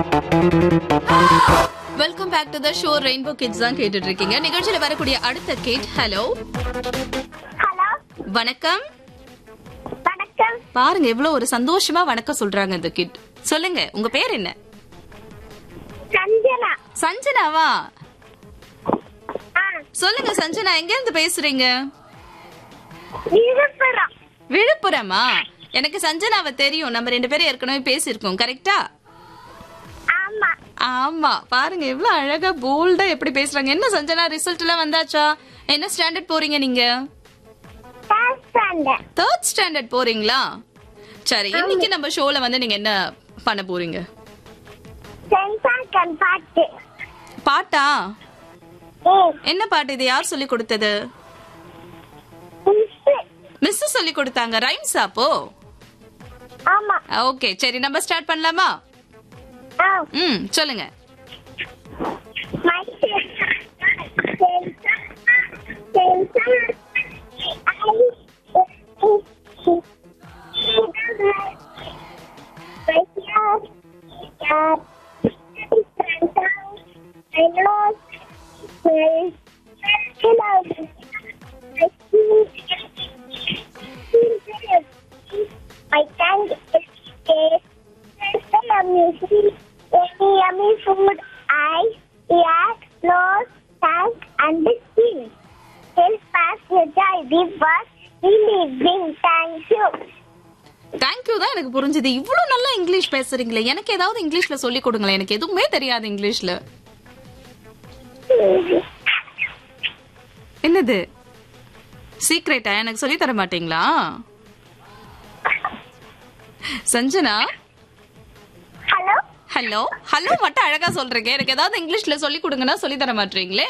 Welcome back to the show. Rainbow kids தான் கேட்டுட்டு இருக்கீங்க. நிகழ்ச்சியில வரக்கூடிய அடுத்த கிட். ஹலோ, ஹலோ, வணக்கம். வணக்கம். பாருங்க எவ்வளவு ஒரு சந்தோஷமா வணக்கம் சொல்றாங்க இந்த கிட். சொல்லுங்க, உங்க பேர் என்ன? சஞ்சனா. சஞ்சனாவா? ஆ, சொல்லுங்க சஞ்சனா, எங்க இருந்து பேசுறீங்க? விழுப்புரம். விழுப்புரமா? எனக்கு சஞ்சனாவை தெரியும். நம்ம 2 பேரும் ஏற்கனவே பேசியிருக்கோம். கரெக்டா? ஆமா. ஆமா. பாருங்க எவ்வளவு அழகா போல்டா எப்படி பேசுறாங்க. என்ன சஞ்சனா, ரிசல்ட் எல்லாம் வந்தாச்சா? என்ன ஸ்டாண்டர்ட் போறீங்க நீங்க? Third standard. 3rd ஸ்டாண்டர்ட் போறீங்களா? சரி, இன்னைக்கு நம்ம ஷோல வந்து நீங்க என்ன பண்ண போறீங்க? சென்சார் பாட்டு. பாட்டா? ஏ, என்ன பாட்டு இது? யார் சொல்லி கொடுத்தது? மிஸ். மிஸ் சொல்லி கொடுத்தாங்க. ரைம்ஸ் அப்போ? ஆமா. ஓகே, சரி நம்ம ஸ்டார்ட் பண்ணலாமா? ஆ, சொல்லுங்க. My sensor. Sensor. Sensor. My tongue is scared. Any yummy food, eyes, ears, nose, tongue, and skin. Help us enjoy the world we live in. Thank you. Thank you தான் எனக்கு புரிஞ்சுது. இவ்வளவு நல்லா இங்கிலீஷ் பேசுறீங்களே, எனக்கு ஏதாவது இங்கிலீஷ்ல சொல்லி கொடுங்களேன். எனக்கு எதுவுமே தெரியாது இங்கிலீஷ்ல. என்னது சீக்ரெட்டா? எனக்கு சொல்லி தர மாட்டீங்களா? சஞ்சனா, Hello? ஹலோ. ஹலோ மட்டும் அழகா சொல்றீங்க. எனக்கு ஏதாவது இங்கிலீஷ்ல சொல்லி கொடுங்கன்னா சொல்லி தர மாட்டீங்களே.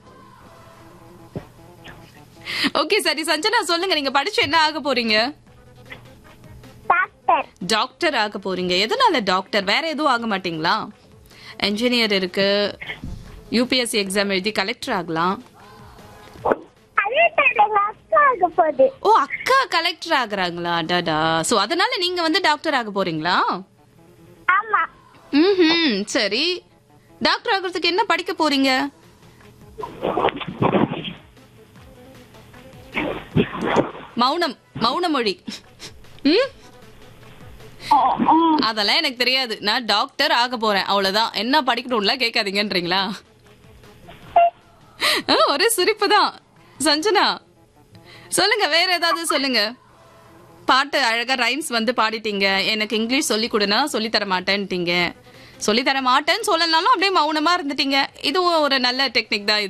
ஓகே சரி சஞ்சனா, சொல்லுங்க, நீங்க படிச்சு என்ன ஆக போறீங்க? Doctor. டாக்டர் ஆக போறீங்க. எதனால டாக்டர்? வேற எதுவும் ஆக மாட்டீங்களா? என்ஜினியர் இருக்கு, யூபிஎஸ்சி எக்ஸாம் எழுதி கலெக்டர் ஆகலாம். ஓ, அக்கா கலெக்டர் ஆகுறாங்களா? டாடா. சோ அதனால நீங்க வந்து டாக்டர் ஆக போறீங்களா? ஆமா. சரி, டாக்டர் ஆகிறதுக்கு என்ன படிக்க போறீங்க? மௌன மொழி. அதெல்லாம் எனக்கு தெரியாது. நான் டாக்டர் ஆக போறேன், அவ்வளவுதான். என்ன படிக்கணும்ல கேட்காதீங்கன்றீங்களா? ஒரே சிரிப்பு தான். சஞ்சனா சொல்லுங்க, வேற ஏதாவது சொல்லுங்க. பாட்டு அழகா ரைம்ஸ் வந்து பாடிட்டீங்க. எனக்கு இங்கிலீஷ் சொல்லி கொடுனா சொல்லி தர மாட்டேன்ட்டீங்க. சொல்லி தர மாட்டேன்னு சொல்லனாலும் அப்படியே மௌனமா இருந்துட்டீங்க. இதுவும் ஒரு நல்ல டெக்னிக் தான்.